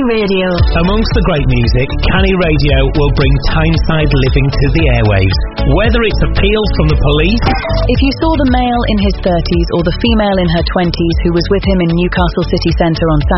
Radio. Amongst the great music, Canny Radio will bring Tyneside living to the airwaves. Whether it's appeals from the police... If you saw the male in his 30s or the female in her 20s who was with him in Newcastle city centre on